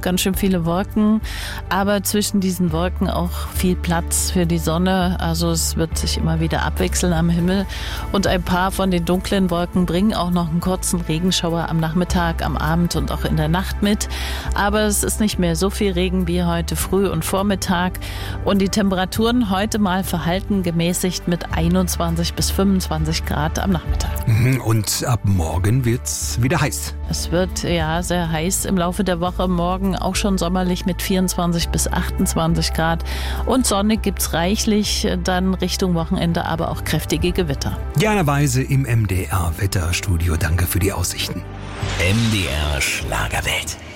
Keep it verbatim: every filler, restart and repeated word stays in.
ganz schön viele Wolken, aber zwischen diesen Wolken auch viel Platz für die Sonne. Also es wird sich immer wieder abwechseln am Himmel und ein paar von den dunklen Wolken bringen auch noch einen kurzen Regenschauer am Nachmittag, am Abend und auch in der Nacht mit. Aber es ist nicht mehr so viel Regen wie heute früh und Vormittag und die Temperaturen heute mal verhalten gemäßigt mit einundzwanzig bis fünfundzwanzig Grad am Nachmittag. Und ab morgen wird's wieder heiß. Es wird ja sehr heiß im Laufe der Woche. Morgen auch schon sommerlich mit vierundzwanzig bis achtundzwanzig Grad. Und Sonne gibt's reichlich, dann Richtung Wochenende aber auch kräftige Gewitter. Jana Weise im M D R Wetterstudio. Danke für die Aussichten. M D R Schlagerwelt.